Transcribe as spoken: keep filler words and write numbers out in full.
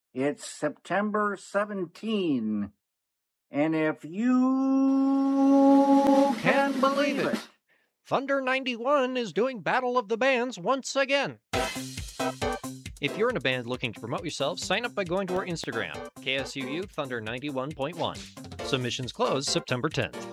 It's September seventeenth. And if you can believe it, Thunder ninety-one is doing Battle of the Bands once again. If you're in a band looking to promote yourself, sign up by going to our Instagram, K S U U Thunder ninety-one point one. Submissions close September tenth.